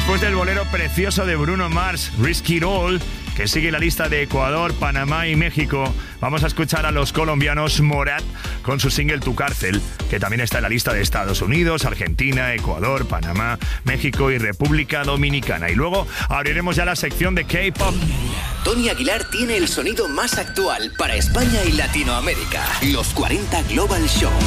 Después del bolero precioso de Bruno Mars, Risk It All, que sigue la lista de Ecuador, Panamá y México, vamos a escuchar a los colombianos Morat con su single Tu Cárcel, que también está en la lista de Estados Unidos, Argentina, Ecuador, Panamá, México y República Dominicana. Y luego abriremos ya la sección de K-pop. Tony Aguilar tiene el sonido más actual para España y Latinoamérica. Los 40 Global Show.